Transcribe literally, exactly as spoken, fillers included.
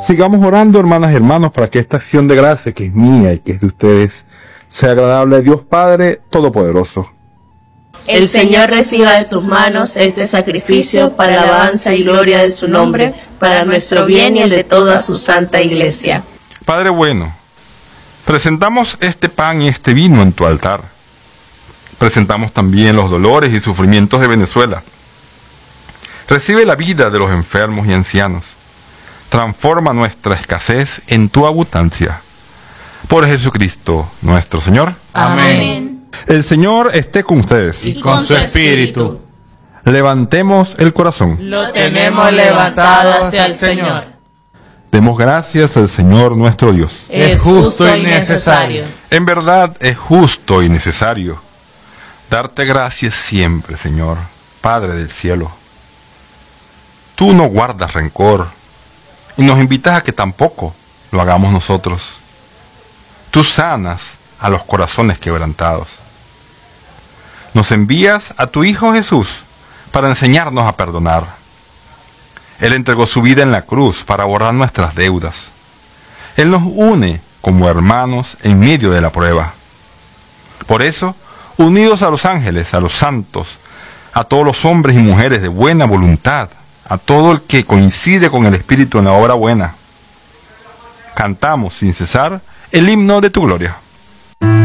Sigamos orando, hermanas y hermanos, para que esta acción de gracia, que es mía y que es de ustedes, sea agradable a Dios Padre Todopoderoso. El Señor reciba de tus manos este sacrificio para alabanza y gloria de su nombre, para nuestro bien y el de toda su santa iglesia. Padre bueno, presentamos este pan y este vino en tu altar. Presentamos también los dolores y sufrimientos de Venezuela. Recibe la vida de los enfermos y ancianos. Transforma nuestra escasez en tu abundancia. Por Jesucristo nuestro Señor. Amén. El Señor esté con ustedes. Y con su espíritu. Levantemos el corazón. Lo tenemos levantado hacia el Señor. Demos gracias al Señor nuestro Dios. Es justo y necesario. En verdad es justo y necesario darte gracias siempre, Señor, Padre del cielo. Tú no guardas rencor y nos invitas a que tampoco lo hagamos nosotros. Tú sanas a los corazones quebrantados. Nos envías a tu Hijo Jesús para enseñarnos a perdonar. Él entregó su vida en la cruz para borrar nuestras deudas. Él nos une como hermanos en medio de la prueba. Por eso, unidos a los ángeles, a los santos, a todos los hombres y mujeres de buena voluntad, a todo el que coincide con el Espíritu en la obra buena, cantamos sin cesar el himno de tu gloria.